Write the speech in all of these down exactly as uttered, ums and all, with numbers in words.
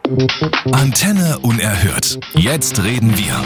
Antenne Unerhört. Jetzt reden wir.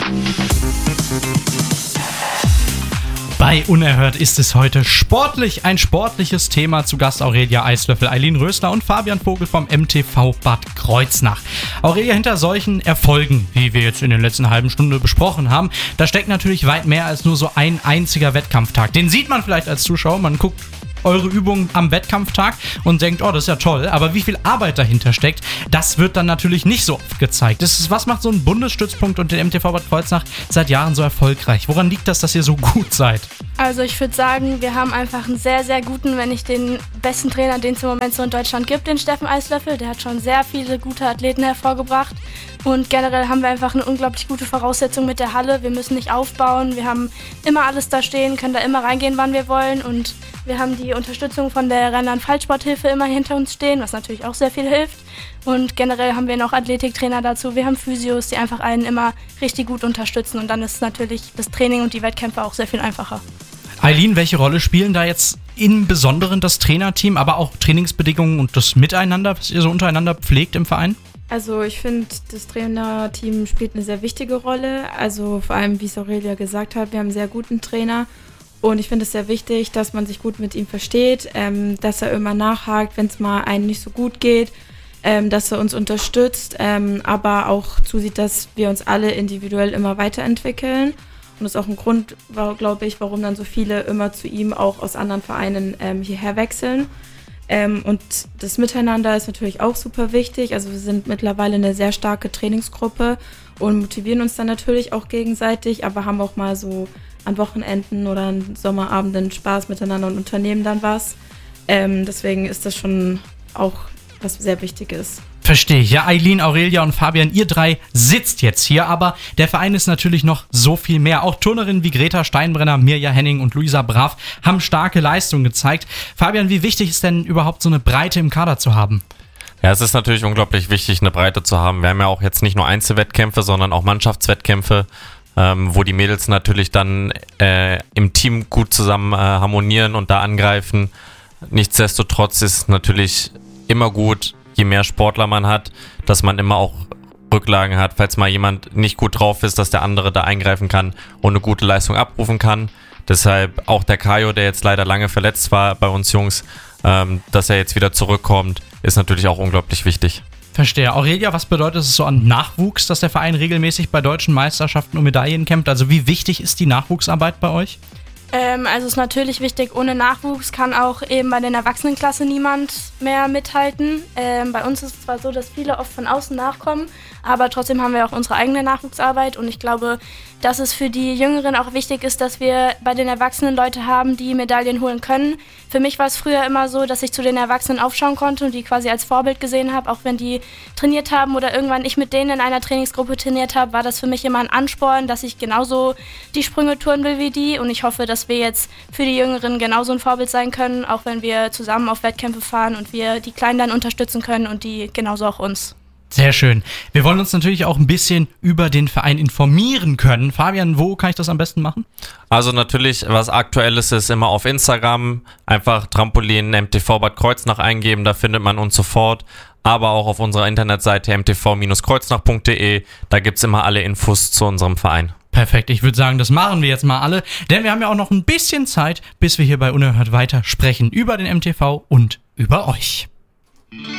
Bei Unerhört ist es heute sportlich, ein sportliches Thema. Zu Gast Aurelia Eislöffel, Eileen Rösler und Fabian Vogel vom M T V Bad Kreuznach. Aurelia, hinter solchen Erfolgen, wie wir jetzt in den letzten halben Stunde besprochen haben, da steckt natürlich weit mehr als nur so ein einziger Wettkampftag. Den sieht man vielleicht als Zuschauer, man guckt eure Übungen am Wettkampftag und denkt, oh, das ist ja toll, aber wie viel Arbeit dahinter steckt, das wird dann natürlich nicht so oft gezeigt. Das ist, was macht so ein Bundesstützpunkt und den M T V Bad Kreuznach seit Jahren so erfolgreich? Woran liegt das, dass ihr so gut seid? Also ich würde sagen, wir haben einfach einen sehr, sehr guten, wenn nicht den besten Trainer, den es im Moment so in Deutschland gibt, den Steffen Eislöffel. Der hat schon sehr viele gute Athleten hervorgebracht. Und generell haben wir einfach eine unglaublich gute Voraussetzung mit der Halle. Wir müssen nicht aufbauen, wir haben immer alles da stehen, können da immer reingehen, wann wir wollen. Und wir haben die Unterstützung von der Rheinland-Pfalz-Sporthilfe immer hinter uns stehen, was natürlich auch sehr viel hilft. Und generell haben wir noch Athletiktrainer dazu, wir haben Physios, die einfach einen immer richtig gut unterstützen. Und dann ist natürlich das Training und die Wettkämpfe auch sehr viel einfacher. Eileen, welche Rolle spielen da jetzt im Besonderen das Trainerteam, aber auch Trainingsbedingungen und das Miteinander, was ihr so untereinander pflegt im Verein? Also ich finde, das Trainerteam spielt eine sehr wichtige Rolle. Also vor allem, wie es Aurelia gesagt hat, wir haben einen sehr guten Trainer. Und ich finde es sehr wichtig, dass man sich gut mit ihm versteht, ähm, dass er immer nachhakt, wenn es mal einem nicht so gut geht, ähm, dass er uns unterstützt, ähm, aber auch zusieht, dass wir uns alle individuell immer weiterentwickeln. Und das ist auch ein Grund, glaube ich, warum dann so viele immer zu ihm auch aus anderen Vereinen ähm, hierher wechseln. Ähm, und das Miteinander ist natürlich auch super wichtig. Also wir sind mittlerweile eine sehr starke Trainingsgruppe und motivieren uns dann natürlich auch gegenseitig, aber haben auch mal so an Wochenenden oder an Sommerabenden Spaß miteinander und unternehmen dann was. Ähm, deswegen ist das schon auch was sehr wichtig ist. Verstehe ich. Ja, Eileen, Aurelia und Fabian, ihr drei sitzt jetzt hier, aber der Verein ist natürlich noch so viel mehr. Auch Turnerinnen wie Greta Steinbrenner, Mirja Henning und Luisa Brav haben starke Leistungen gezeigt. Fabian, wie wichtig ist denn überhaupt so eine Breite im Kader zu haben? Ja, es ist natürlich unglaublich wichtig, eine Breite zu haben. Wir haben ja auch jetzt nicht nur Einzelwettkämpfe, sondern auch Mannschaftswettkämpfe, ähm, wo die Mädels natürlich dann äh, im Team gut zusammen äh, harmonieren und da angreifen. Nichtsdestotrotz ist natürlich immer gut, je mehr Sportler man hat, dass man immer auch Rücklagen hat, falls mal jemand nicht gut drauf ist, dass der andere da eingreifen kann und eine gute Leistung abrufen kann. Deshalb auch der Kajo, der jetzt leider lange verletzt war bei uns Jungs, ähm, dass er jetzt wieder zurückkommt, ist natürlich auch unglaublich wichtig. Verstehe. Aurelia, was bedeutet es so an Nachwuchs, dass der Verein regelmäßig bei deutschen Meisterschaften um Medaillen kämpft? Also wie wichtig ist die Nachwuchsarbeit bei euch? Ähm, also ist natürlich wichtig, ohne Nachwuchs kann auch eben bei den Erwachsenenklasse niemand mehr mithalten. Ähm, bei uns ist es zwar so, dass viele oft von außen nachkommen, aber trotzdem haben wir auch unsere eigene Nachwuchsarbeit und ich glaube, dass es für die Jüngeren auch wichtig ist, dass wir bei den Erwachsenen Leute haben, die Medaillen holen können. Für mich war es früher immer so, dass ich zu den Erwachsenen aufschauen konnte und die quasi als Vorbild gesehen habe, auch wenn die trainiert haben oder irgendwann ich mit denen in einer Trainingsgruppe trainiert habe, war das für mich immer ein Ansporn, dass ich genauso die Sprünge turnen will wie die und ich hoffe, dass wir jetzt für die Jüngeren genauso ein Vorbild sein können, auch wenn wir zusammen auf Wettkämpfe fahren und wir die Kleinen dann unterstützen können und die genauso auch uns. Sehr schön. Wir wollen uns natürlich auch ein bisschen über den Verein informieren können. Fabian, wo kann ich das am besten machen? Also natürlich, was aktuell ist, ist immer auf Instagram. Einfach Trampolin M T V Bad Kreuznach eingeben, da findet man uns sofort. Aber auch auf unserer Internetseite m t v Bindestrich kreuznach punkt d e. Da gibt es immer alle Infos zu unserem Verein. Perfekt, ich würde sagen, das machen wir jetzt mal alle, denn wir haben ja auch noch ein bisschen Zeit, bis wir hier bei Unerhört weiter sprechen über den M T V und über euch.